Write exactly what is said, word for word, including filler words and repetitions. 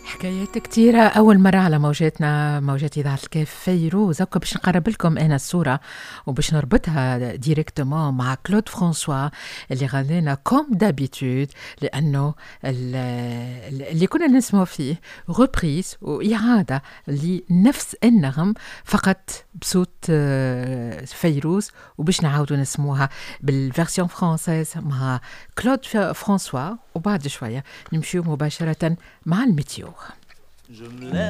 حكايات كتيرة أول مرة على موجاتنا موجات إذاعة الكاف فيروز. هكا باش نقرب لكم أنا الصورة وباش نربطها ديريكتومون مع كلود فرانسوا اللي غنينا كوم دابيتود، لأنه اللي كنا نسمع فيه غوبريز وإعادة لنفس النغم فقط بصوت فيروز، وباش نعاودوا نسموها بالفيرسيون فرانسيز مع كلود فرانسوا. وبعد شوية نمشيو مباشرة مع الميتيو.